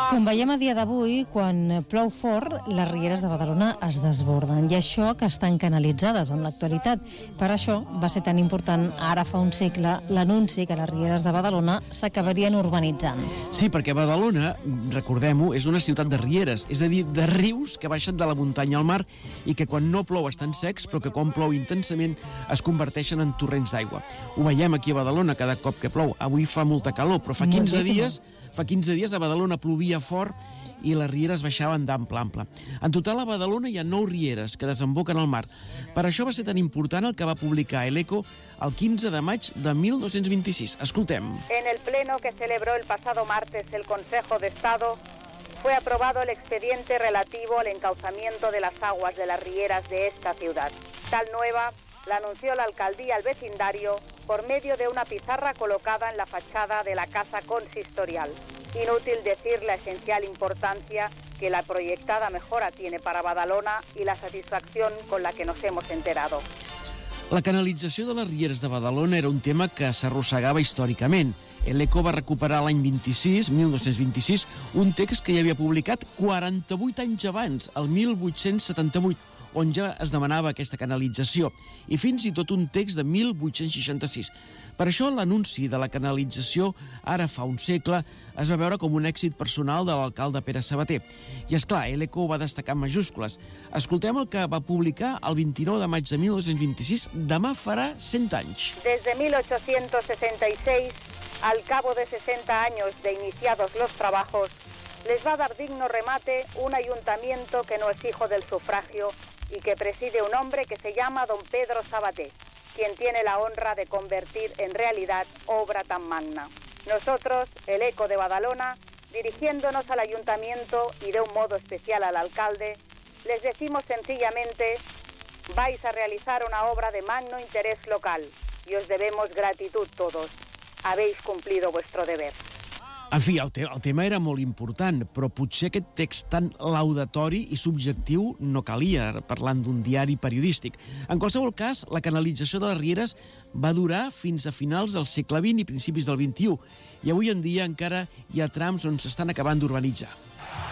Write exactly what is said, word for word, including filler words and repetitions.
Com veiem a dia d'avui, quan plou fort, les rieres de Badalona es desborden, i això que estan canalitzades en l'actualitat. Per això va ser tan important ara fa un segle l'anunci que les rieres de Badalona s'acabarien urbanitzant. Sí, perquè Badalona, recordem-ho, és una ciutat de rieres, és a dir, de rius que baixen de la muntanya al mar i que quan no plou estan secs, però que quan plou intensament es converteixen en torrents d'aigua. Ho veiem aquí a Badalona cada cop que plou. Avui fa molta calor, però fa quinze dies, fa quinze dies a Badalona plovia fort i les rieres baixaven d'ample a ample. En total a Badalona hi ha nou rieres que desemboquen al mar. Per això va ser tan important el que va publicar el ECO el quinze de maig de mil nou-cents vint-i-sis. Escoltem. En el pleno que celebró el pasado martes el Consejo de Estado fue aprobado el expediente relativo al encauzamiento de las aguas de las rieras de esta ciudad. Tal nueva la anunció la alcaldía al vecindario por medio de una pizarra colocada en la fachada de la casa consistorial. Inútil decir la esencial importancia que la proyectada mejora tiene para Badalona y la satisfacción con la que nos hemos enterado. La canalització de les rieres de Badalona era un tema que s'arrossegava històricament. L'ECO va recuperar l'any vint-i-sis, mil nou-cents vint-i-sis, un text que ja havia publicat quaranta-vuit anys abans, el mil vuit-cents setanta-vuit, on ja es demanava aquesta canalització, i fins i tot un text de mil vuit-cents seixanta-sis. Per això l'anunci de la canalització, ara fa un segle, es va veure com un èxit personal de l'alcalde Pere Sabater. I és clar, l'ECO ho va destacar en majúscules. Escoltem el que va publicar el vint-i-nou de maig de mil nou-cents vint-i-sis, demà farà cent anys. Desde mil ochocientos sesenta y seis, al cabo de sesenta años de iniciados los trabajos, les va a dar digno remate un ayuntamiento que no es hijo del sufragio y que preside un hombre que se llama don Pedro Sabater, quien tiene la honra de convertir en realidad obra tan magna. Nosotros, el ECO de Badalona, dirigiéndonos al ayuntamiento y de un modo especial al alcalde, les decimos sencillamente: vais a realizar una obra de magno interés local y os debemos gratitud todos. Habéis cumplido vuestro deber. En fi, el, te el tema era molt important, però potser aquest text tan laudatori i subjectiu no calia, parlant d'un diari periodístic. En qualsevol cas, la canalització de les rieres va durar fins a finals del segle vint i principis del vint-i-u, i avui en dia encara hi ha trams on s'estan acabant d'urbanitzar.